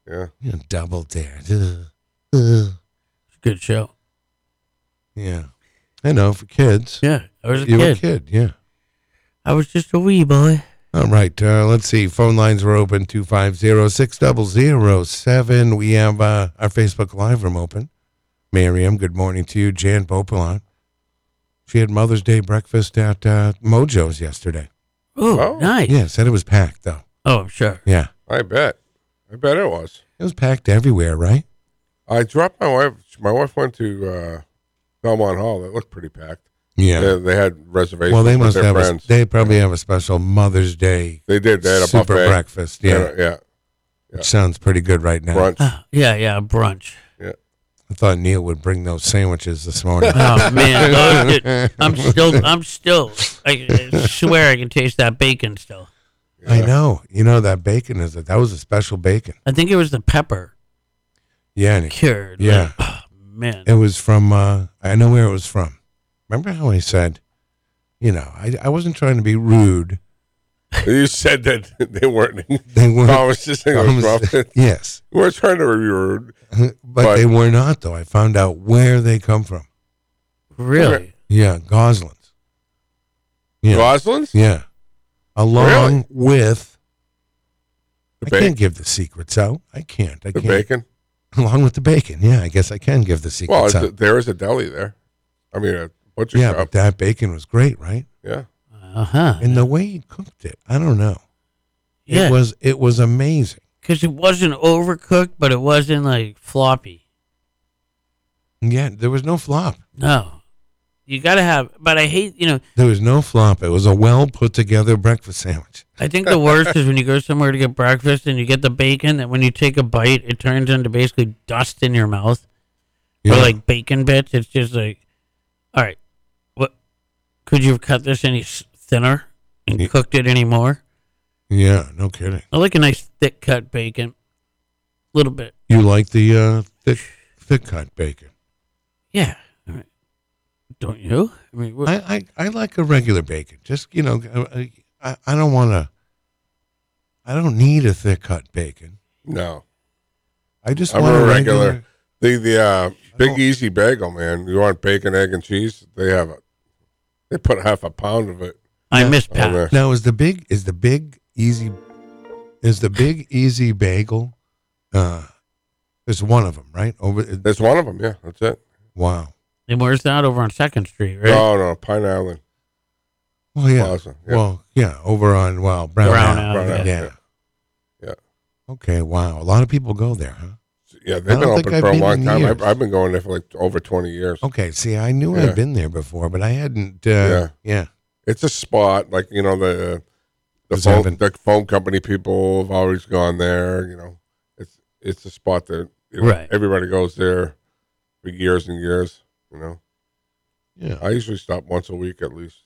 Yeah. Double Dare. Good show. Yeah. I know, for kids. Yeah, I was a You were a kid. kid, yeah. I was just a wee boy. All right, let's see. Phone lines are open, 250-600-07. We have our Facebook Live room open. Miriam, good morning to you. Jan Beaupilon. She had Mother's Day breakfast at Mojo's yesterday. Ooh, Oh. nice. Yeah, said it was packed, though. Oh, I'm sure. Yeah. I bet it was. It was packed everywhere, right? I dropped my wife. My wife went to Belmont Hall. It looked pretty packed. Yeah. They had reservations. Well, they with must their have. friends. They probably have a special Mother's Day. They did. They had a super buffet. breakfast. Yeah, Yeah. which sounds pretty good right now. Brunch. Yeah, brunch. I thought Neil would bring those sandwiches this morning. Oh man, I'm still. I swear I can taste that bacon still. Yeah. I know. That bacon that was a special bacon. I think it was the pepper Yeah, and cured. Yeah. Like, oh, man. it was from. I know where it was from. Remember how I said, I wasn't trying to be rude. You said that they weren't. They weren't. I was just saying it was rough. Yes, We were trying to be rude. but they were not. Though I found out where they come from. Really? Yeah, Goslins. Yeah, Goslins? yeah. Along Really? with. The I bacon? can't give the secrets out. I can't. The bacon? Along with the bacon. Yeah, I guess I can give the Well, secrets out. there is a deli there. I mean, a butcher Yeah, shop. but that bacon was great, right? Yeah. Uh-huh. And the way he cooked it, I don't know. Yeah. It was amazing. Because it wasn't overcooked, but it wasn't like floppy. Yeah, there was no flop. No. You got to have, but I hate, There was no flop. It was a well put together breakfast sandwich. I think the worst is when you go somewhere to get breakfast and you get the bacon, that when you take a bite, it turns into basically dust in your mouth. Yeah. Or like bacon bits. It's just like, all right, what could you have cut this any thinner and Yeah. cooked it any more? Yeah, no kidding. I like a nice thick cut bacon. A little bit. You like the thick cut bacon? Yeah. All right. Don't you? I mean, I like a regular bacon. Just I don't want to. I don't need a thick cut bacon. No. I just I'm want a regular. The Big Easy Bagel, man. You want bacon, egg, and cheese? They put half a pound of it. I miss on there. Pat. Now is the big easy bagel? There's one of them, right? There's one of them. Yeah, that's it. Wow. And where's that? Over on 2nd Street, right? No, Pine Island. Well, yeah. Plaza, yeah. Well, yeah. Over on Brown Brown Ave. Ave, Yeah. Yeah. Okay. Wow. A lot of people go there, huh? Yeah, I they've been don't think open I've for a been long in time. years. I've been going there for like over 20 years. Okay. See, I knew Yeah. I'd been there before, but I hadn't. Yeah. Yeah. It's a spot, like, the Does it have the phone company people have always gone there. It's a spot that Right. everybody goes there for years and years. Yeah. I usually stop once a week at least.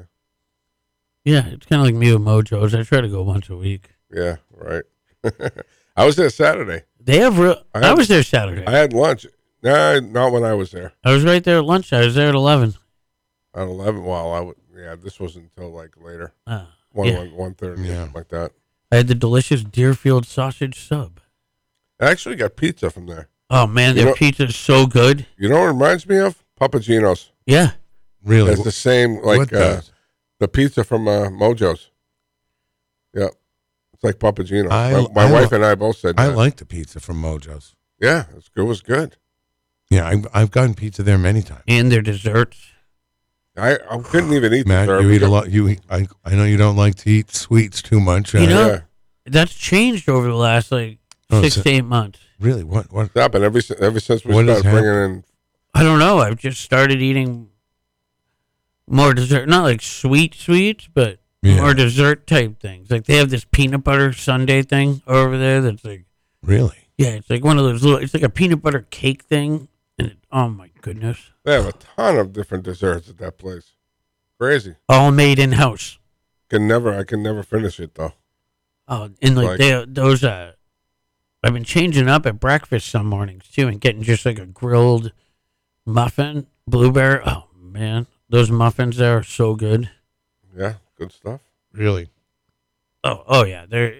Yeah, it's kind of like me with Mojo's. I try to go once a week. Yeah, right. I was there Saturday. They have I was there Saturday. I had lunch. Nah, not when I was there. I was right there at lunch. I was there at 11. At 11. Well, this wasn't until like later. Yeah. 1:30, Yeah. something like that. I had the delicious Deerfield sausage sub. I actually got pizza from there. Oh, man, You their know- pizza is so good. You know what it reminds me of? Papagino's. Yeah. Really? It's the same, What like does? the pizza from Mojo's. Yeah. It's like Papagino. I My wife li- and I both said I that. like the pizza from Mojo's. Yeah, it was good. Yeah, I've gotten pizza there many times. And their desserts. I couldn't even eat Matt, dessert you eat a because- lot. I know you don't like to eat sweets too much. You know- Yeah. That's changed over the last, like, Oh, 6 so- to 8 months. Really? What? It's happened ever since we What has started bringing in. I don't know. I've just started eating more dessert. Not like sweets, but Yeah. more dessert type things. Like they have this peanut butter sundae thing over there that's like, Really? yeah, it's like one of those little, it's like a peanut butter cake thing. And oh my goodness. They have a ton of different desserts at that place. Crazy. All made in house. I can never finish it though. Oh, and like those, I've been changing up at breakfast some mornings too and getting just like a grilled muffin, blueberry. Oh man, those muffins there are so good. Yeah, good stuff. Really? Oh yeah,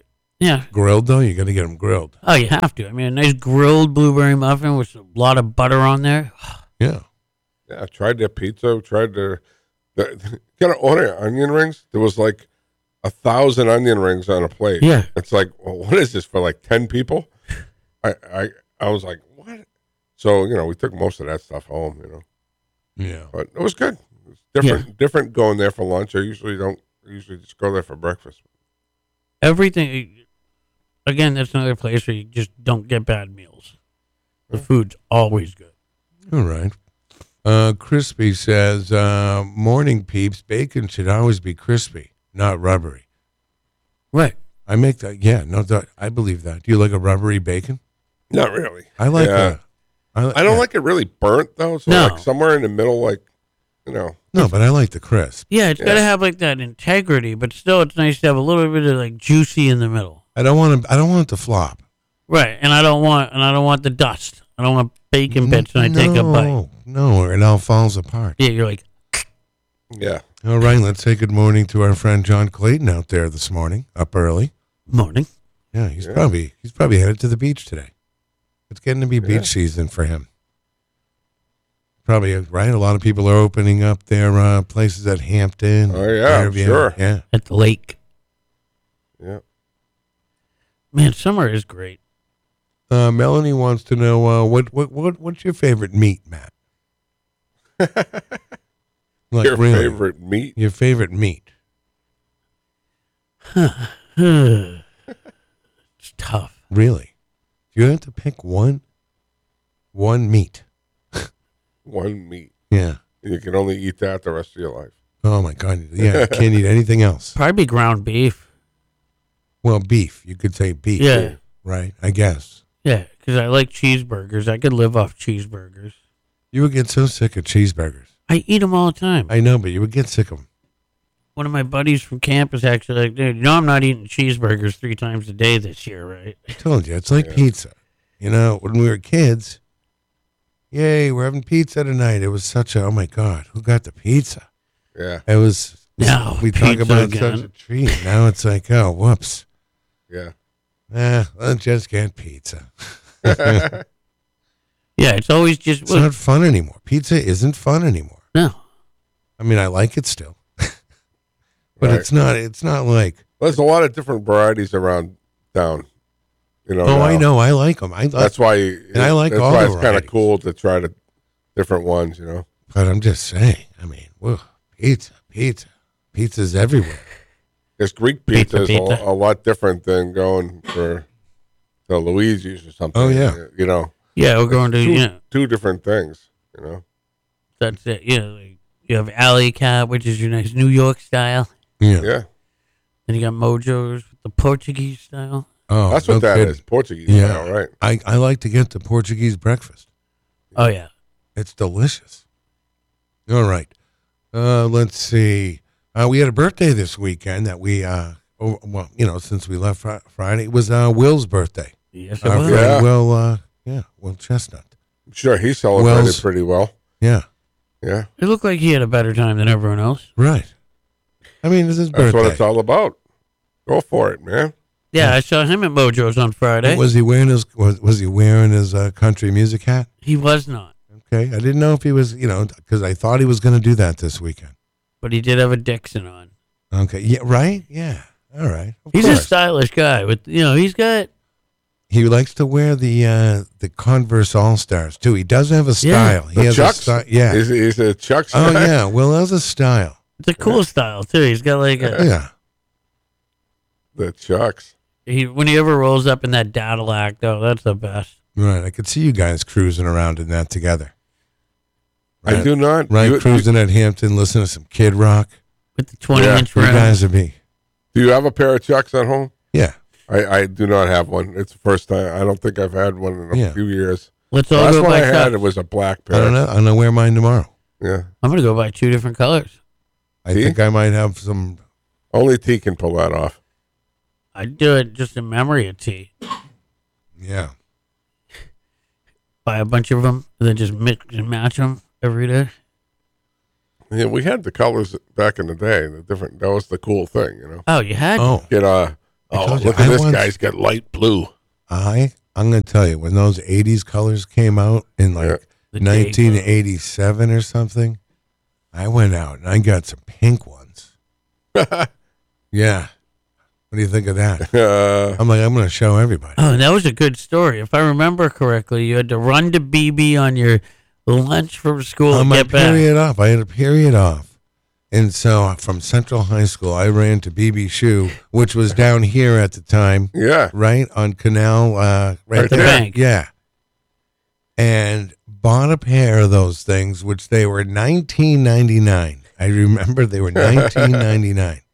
Yeah. Grilled though, you got to get them grilled. Oh, you have to. I mean, a nice grilled blueberry muffin with a lot of butter on there. Yeah. Yeah, I tried their pizza. Tried their got to order onion rings. There was like 1,000 onion rings on a plate. Yeah. It's like, well, what is this for? Like 10 people? I was like, what? So we took most of that stuff home. Yeah. But it was good. It was different. Different going there for lunch. I usually don't. I usually just go there for breakfast. Everything. Again, that's another place where you just don't get bad meals. The food's always good. All right. Crispy says, morning peeps, bacon should always be crispy, not rubbery. Right. I make that. Yeah, no, I believe that. Do you like a rubbery bacon? Not really. I like Yeah. I don't like it really burnt though. So No. like somewhere in the middle, like No, but I like the crisp. Yeah, it's got to have like that integrity, but still, it's nice to have a little bit of like juicy in the middle. I don't want it to flop. Right, and I don't want the dust. I don't want bacon bits when I take a bite. No, it all falls apart. Yeah, you're like, yeah. All right, let's say good morning to our friend John Clayton out there this morning, up early. morning. Yeah, he's probably headed to the beach today. It's getting to be beach season for him. Probably right. A lot of people are opening up their places at Hampton. Oh yeah, I'm Fairview. sure. Yeah. At the lake. Yeah. Man, summer is great. Melanie wants to know what's your favorite meat, Matt? Like Your really, favorite meat? Your favorite meat? It's tough. Really? You have to pick one meat. One meat. Yeah. You can only eat that the rest of your life. Oh my God. Yeah. You can't eat anything else. Probably ground beef. Well, beef. You could say beef. Yeah. Right. I guess. Yeah, because I like cheeseburgers. I could live off cheeseburgers. You would get so sick of cheeseburgers. I eat them all the time. I know, but you would get sick of them. One of my buddies from campus actually like, dude, I'm not eating cheeseburgers 3 times a day this year, right? I told you, it's like pizza. When we were kids, yay, we're having pizza tonight. It was such a, oh my God, who got the pizza? Yeah. It was, No, we talk pizza about again. such a treat. Now it's like, oh, whoops. Yeah. Let's just get pizza. Yeah, it's always just, It's not fun anymore. Pizza isn't fun anymore. no. I mean, I like it still. But Right. it's not like, There's a lot of different varieties around town. oh, now. I know, I like them. That's why. And I like that's all why the it's kind of varieties. cool to try the different ones. But I'm just saying, I mean, whoa, pizza's everywhere. Because Greek Pizza, pizza is pizza. a lot different than going to Luigi's or something. Oh, yeah. Yeah, we're going to, two different things. that's it. Like, you have Alley Cat, which is your nice New York style. Yeah. Yeah. Then you got Mojo's, the Portuguese style. Oh, That's what no that kidding. is. Portuguese. Yeah. Style, right. I like to get the Portuguese breakfast. Oh, yeah. It's delicious. All right. Let's see. We had a birthday this weekend that we, since we left Friday, it was Will's birthday. Yes, it Our was. friend Yeah. Will Chestnut. I'm sure he celebrated Wells- pretty well. Yeah, Yeah. It looked like he had a better time than everyone else. right. I mean, this is his That's birthday. what it's all about. Go for it, man. Yeah, I saw him at Mojo's on Friday. Was he wearing his country music hat? He was not, Okay, I didn't know if he was, because I thought he was going to do that this weekend. but he did have a Dixon on. Okay, yeah, right, yeah, all right. Of He's a course. stylish guy with, he's got, He likes to wear the Converse All Stars too. He does have a Yeah. style. He The has Chucks? a style. Yeah. He's a Chuck's Oh guy. yeah. Will has a style. it's a cool style too. He's got like a, Yeah. The Chucks. when he ever rolls up in that Cadillac, though, that's the best. Right. I could see you guys cruising around in that together. I do not. Right. Cruising at Hampton, listening to some Kid Rock. With the 20-inch You rim. guys would be. Do you have a pair of Chucks at home? Yeah. I do not have one. It's the first time. I don't think I've had one in a Yeah. few years. Let's The all last go one I buy had, Chucks. it was a black I pair. don't know. I'm gonna wear mine tomorrow. Yeah. I'm going to go buy 2 different colors. I See? think I might have some. Only T can pull that off. I'd do it just in memory of T. Yeah. Buy a bunch of them and then just mix and match them every day. Yeah, we had the colors back in the day. The different. That was the cool thing, Oh, you had? Oh. Get a Oh, look at this guy's got light blue. I'm going to tell you, when those 80s colors came out in like 1987 or something, I went out and I got some pink ones. Yeah. What do you think of that? I'm going to show everybody. Oh, that was a good story. If I remember correctly, you had to run to BB on your lunch from school and get back. Period off. I had a period off. And so from Central High School, I ran to BB Shoe, which was down here at the time. Yeah. Right on Canal. Right there. Bank. Yeah. And bought a pair of those things, which they were $19.99. I remember they were $19.99.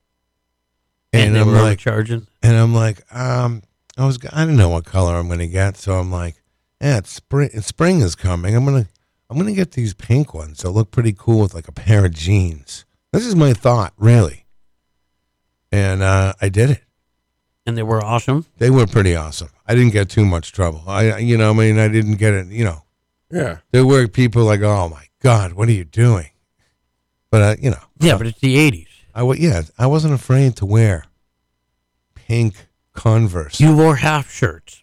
And I'm like, charging. And I'm like, I don't know what color I'm going to get. So I'm like, yeah, it's spring. Spring is coming. I'm gonna get these pink ones. They'll look pretty cool with like a pair of jeans. This is my thought, really. And I did it. And they were awesome. They were pretty awesome. I didn't get too much trouble. I didn't get it. Yeah. There were people like, oh my God, what are you doing? But Yeah, but it's the 80s. I wasn't afraid to wear pink Converse. You wore half shirts.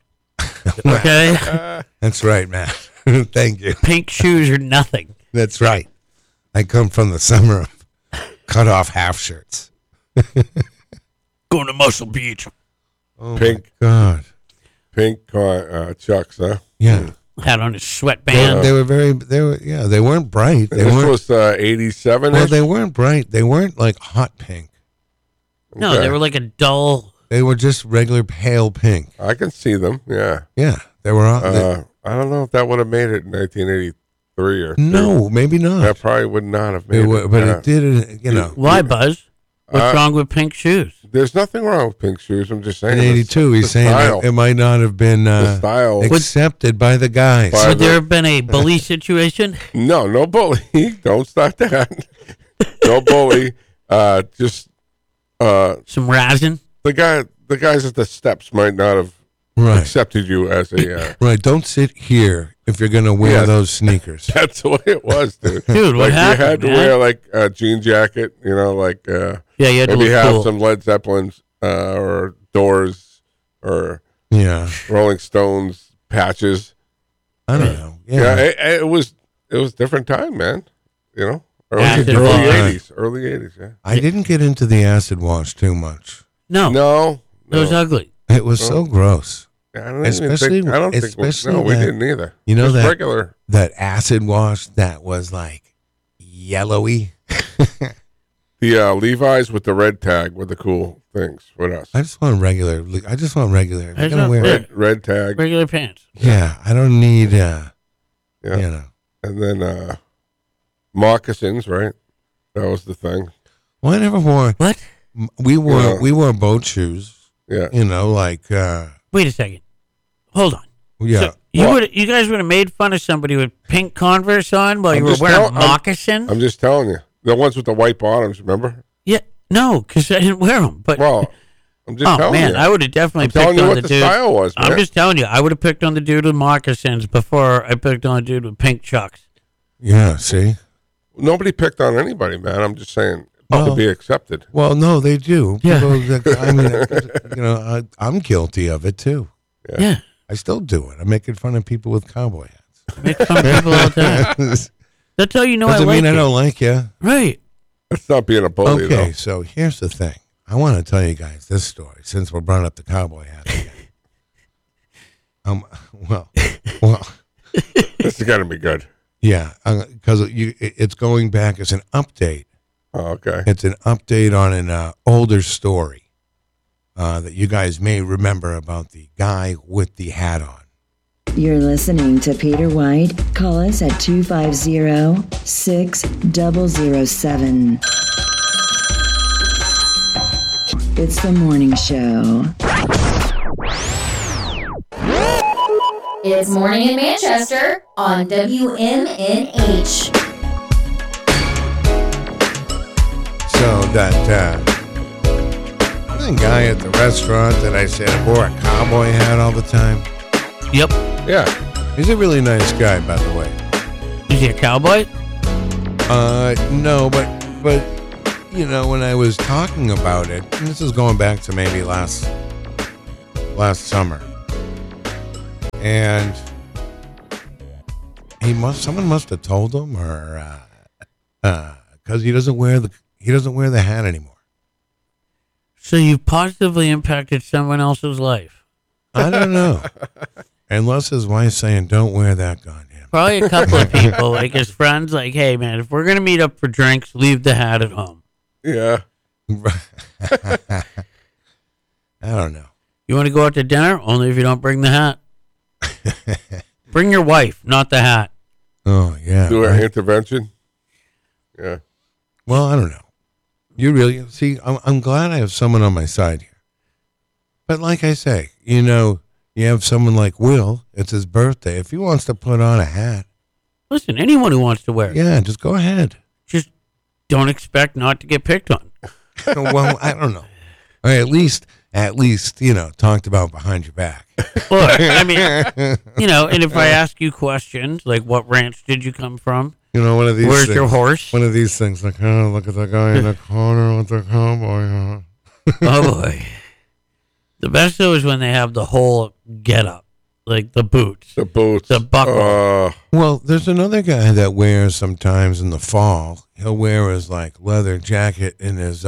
Okay? That's right, Matt. Thank you. Pink shoes are nothing. That's right. I come from the summer of cut off half shirts. Going to Muscle Beach. Oh pink. My God. Pink Chucks, huh? Yeah. Had on his sweatband. They weren't bright. This was 87. Well, they weren't bright. They weren't like hot pink. No, they were like a dull. They were just regular pale pink. I can see them. Yeah. Yeah. They were on. I don't know if that would have made it in 1983 or no, maybe not. That probably would not have made it. But it did. Why, Buzz? What's wrong with pink shoes? There's nothing wrong with pink shoes. I'm just saying. In 82, he's saying it might not have been accepted by the guys. Would there have been a bully situation? No bully. Don't start that. No bully. Just some razzing. The guys at the steps might not have accepted you as a right. Don't sit here if you're going to wear those sneakers. That's the way it was, dude. Dude, what happened? You had to wear like a jean jacket, you had to maybe have cool. some Led Zeppelins or Doors or Rolling Stones patches. I don't know. It was different time, man. Early 80s. Yeah. I didn't get into the acid wash too much. No. It was ugly. It was so gross. I don't think we didn't either. You know that regular that acid wash that was like yellowy. The Levi's with the red tag were the cool things. What else? I just want regular. I just want red tag, regular pants. Yeah, I don't need. And then moccasins, right? That was the thing. Well, I never wore. What? We wore boat shoes. Yeah. Wait a second. Hold on. Yeah. So you guys would have made fun of somebody with pink Converse on while you were wearing moccasins? I'm just telling you. The ones with the white bottoms, remember? Yeah. No, because I didn't wear them. But I'm just telling you. I would have definitely picked on what the the dude. Style was, man. I'm just telling you, I would have picked on the dude with moccasins before I picked on the dude with pink Chucks. Yeah, see? Nobody picked on anybody, man. I'm just saying to be accepted. Well, no, they do. Yeah. I'm guilty of it too. Yeah. I still do it. I'm making fun of people with cowboy hats. Make fun of people all the time. That's how you know Doesn't I like mean I you. don't like you. Right. That's not being a bully, though. Okay, so here's the thing. I want to tell you guys this story since we're brought up the cowboy hat again. Well. This is going to be good. Yeah, because it's going back as an update. Oh, okay. It's an update on an older story that you guys may remember about the guy with the hat on. You're listening to Peter White. Call us at 250-6007. It's the morning show. It's Morning in Manchester on WMNH. So that guy at the restaurant that I said wore a cowboy hat all the time. Yep. Yeah. He's a really nice guy, by the way. Is he a cowboy? No, but when I was talking about it, and this is going back to maybe last summer, and someone must have told him, or because he doesn't wear the hat anymore. So you positively impacted someone else's life. I don't know, unless his wife's saying, "Don't wear that goddamn." Probably a couple of people, like his friends, like, "Hey man, if we're gonna meet up for drinks, leave the hat at home." Yeah. I don't know. You want to go out to dinner? Only if you don't bring the hat. Bring your wife, not the hat. Oh yeah. Do an right? intervention. Yeah. Well, I don't know. You really see? I'm glad I have someone on my side here. But like I say, you have someone like Will. It's his birthday. If he wants to put on a hat, Listen, anyone who wants to wear it, yeah, just go ahead. just don't expect not to get picked on. Well, I don't know. Or at least, talked about behind your back. Look, I mean, and if I ask you questions like, what ranch did you come from? One of these. Where's things, your horse? One of these things, like, oh, look at the guy in the corner with the cowboy hat. Oh boy. The best though is when they have the whole get up, like the boots, The boots. the buckle. Well, there's another guy that wears sometimes in the fall. He'll wear his like leather jacket and his,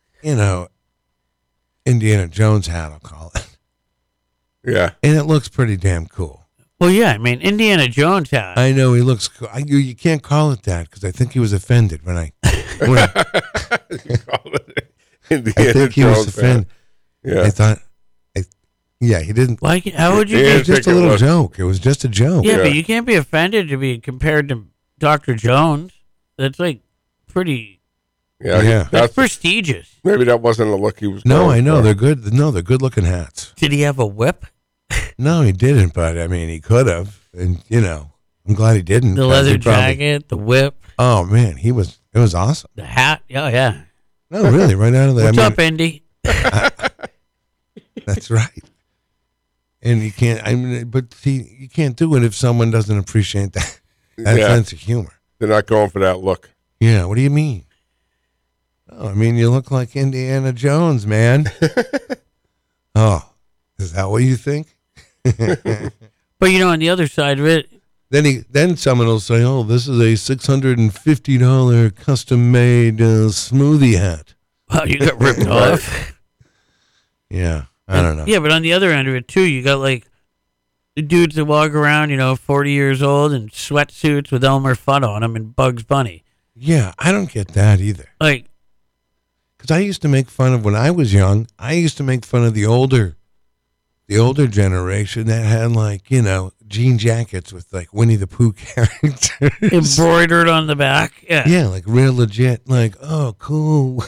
Indiana Jones hat, I'll call it. Yeah. And it looks pretty damn cool. Well, yeah, I mean, Indiana Jones hat. I know he looks cool. You can't call it that because I think he was offended when I You call it Indiana I think he was Jones offended. fan. Yeah. I thought, he didn't. Like, how would you Yeah. It get? was just a think it little was. joke. It was just a joke. Yeah, Yeah. but you can't be offended to be compared to Dr. Jones. That's like pretty. Yeah. Yeah. That's That's prestigious. maybe that wasn't the look he was. No, going I know for. they're good. No, they're good looking hats. Did he have a whip? No, he didn't. But I mean, he could have. And I'm glad he didn't. The 'cause leather he probably- jacket, the whip, Oh man, it was awesome. the hat. Oh yeah. No, really, right out of there. What's up, Indy? That's right. And you can't. But see, you can't do it if someone doesn't appreciate that Yeah. sense of humor. They're not going for that look. Yeah. What do you mean? Oh, I mean, you look like Indiana Jones, man. Oh, is that what you think? But on the other side of it, Then someone will say, "Oh, this is a $650 custom-made smoothie hat." wow, you got ripped off. Yeah, I don't know. Yeah, but on the other end of it too, you got like the dudes that walk around, 40 years old in sweatsuits with Elmer Fudd on them and Bugs Bunny. Yeah, I don't get that either. Like, Because I used to make fun of when I was young. I used to make fun of the older generation that had like jean jackets with like Winnie the Pooh characters embroidered on the back. Yeah. Yeah, like real legit. Like, oh, cool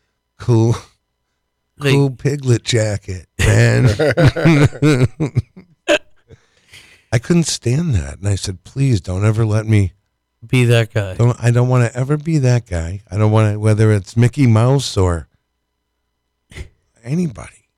Like, piglet jacket, man. I couldn't stand that, and I said, please don't ever let me. be that guy. I don't want to ever be that guy. I don't want to, whether it's Mickey Mouse or anybody.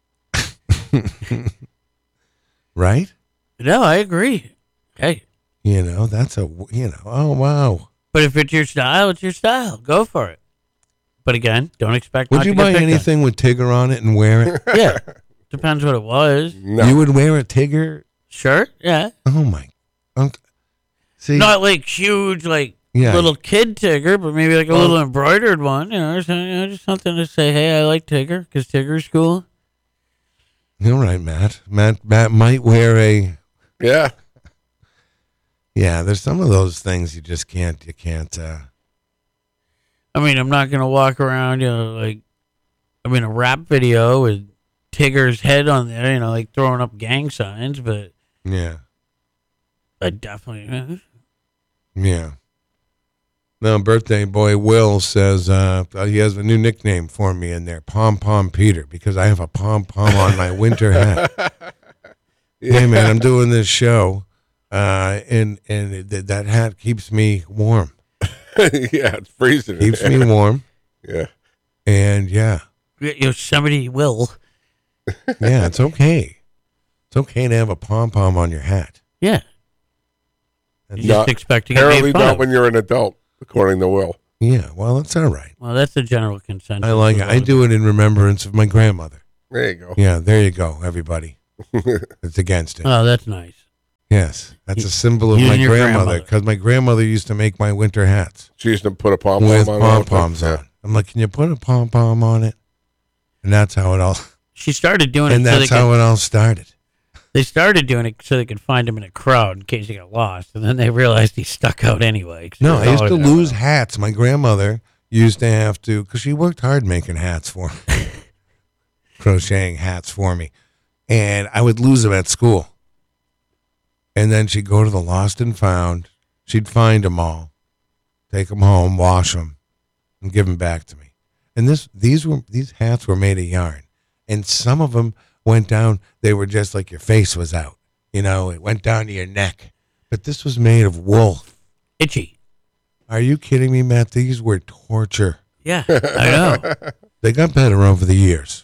Right? No, I agree. Hey, That's oh, wow. but if it's your style, it's your style. Go for it. But again, don't expect. Would not you to get buy picked on. anything with Tigger on it and wear it? Yeah, depends what it was. No. You would wear a Tigger? Shirt, yeah. Oh, my. See? Not like huge, like Yeah. little kid Tigger, but maybe like a little embroidered one. Just something to say. Hey, I like Tigger because Tigger's cool. All right, Matt. Matt might wear a. Yeah. Yeah, there's some of those things you just can't. You can't. I mean, I'm not gonna walk around, like I'm in a rap video with Tigger's head on there, like throwing up gang signs. But Yeah. I definitely. Yeah. No, birthday boy Will says he has a new nickname for me in there, Pom Pom Peter, because I have a pom pom on my winter hat. Hey man, I'm doing this show, and that hat keeps me warm. Yeah, it's freezing. Keeps me warm, Yeah. and yeah, Somebody will. it's okay. It's okay to have a pom pom on your hat. Yeah. That's You just Not- expect to get Apparently made fun not of. when you're an adult, according to Will. Yeah, well, it's all right. Well, that's the general consensus. I like it. I do it in remembrance of my grandmother. There you go. Yeah, there you go, everybody. It's against it. Oh, that's nice. Yes, that's a symbol of You my and your grandmother, because my grandmother used to make my winter hats She used to put a pom-pom with on. pom-poms Yeah. on. I'm like, can you put a pom-pom on it? And that's how it all. She started doing And it so that's how it all started. they started doing it so they could find him in a crowd in case he got lost, and then they realized he stuck out anyway. 'cause No, he was I used to always- lose hats. My grandmother used to have to, because she worked hard making hats for me, crocheting hats for me. And I would lose them at school. And then she'd go to the lost and found. She'd find them all, take them home, wash them, and give them back to me. And these hats were made of yarn. And some of them went down, they were just like your face was out. You know, it went down to your neck. But this was made of wool. itchy. Are you kidding me, Matt? These were torture. Yeah, I know. They got better over the years.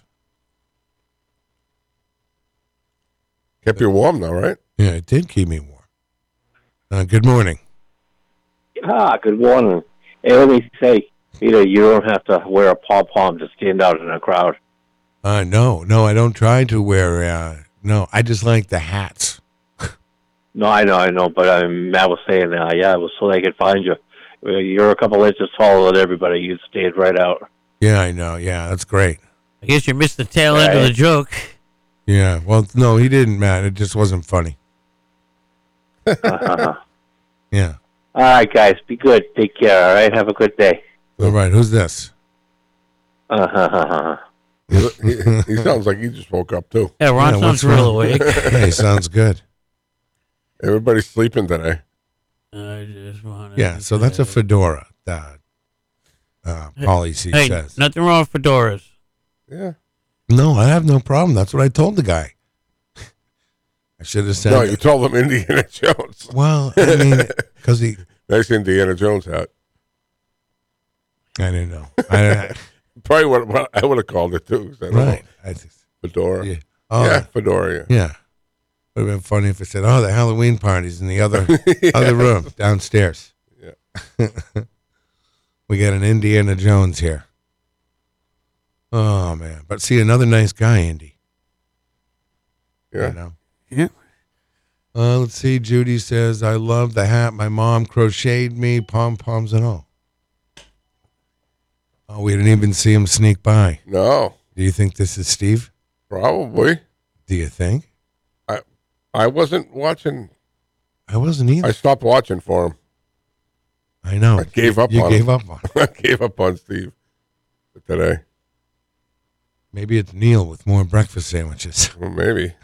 Kept you warm though, right? Yeah, it did keep me warm. Good morning. Good morning. Hey, let me say, Peter, you don't have to wear a pom-pom to stand out in a crowd. No, I don't try to wear, no, I just like the hats. No, I know, but Matt was saying, it was so they could find you. You're a couple inches taller than everybody. You stand right out. Yeah, I know. Yeah, that's great. I guess you missed the tail end of the joke. Yeah, well, no, he didn't, Matt. It just wasn't funny. Yeah. All right, guys, be good. Take care, all right? Have a good day. All right, who's this? He sounds like he just woke up too. Yeah, Ron Yeah, sounds what's real wrong? awake. Hey, sounds good. Everybody's sleeping today. I just wanna Yeah, so that's a fedora, Paulie C Hey, says. nothing wrong with fedoras. Yeah. No, I have no problem. That's what I told the guy. I should have said No, you told him Indiana Jones. Well, I mean, because he... Nice Indiana Jones hat. I didn't know. I Probably what I would have called it too. 'Cause I don't know. Right. Fedora. Yeah. Oh, Yeah, fedora. yeah. Would have been funny if it said, "Oh, the Halloween party's in the other other room downstairs." Yeah. We got an Indiana Jones here. Oh man! But see, another nice guy, Indy. Yeah. You know. Yeah. Let's see. Judy says, "I love the hat my mom crocheted me, pom poms and all." Oh, we didn't even see him sneak by. No, Do you think this is Steve? probably. Do you think? I wasn't watching. I wasn't either. I stopped watching for him. I know. I gave up You on gave him. up on him. I gave up on Steve today. Maybe it's Neil with more breakfast sandwiches. Well, maybe.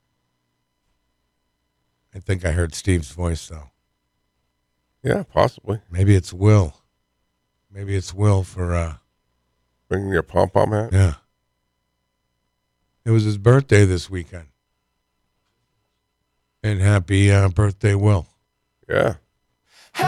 I think I heard Steve's voice, though. Yeah, possibly. Maybe it's Will. Maybe it's Will for, Bringing your pom pom hat. yeah. It was his birthday this weekend. And happy birthday, Will. Yeah.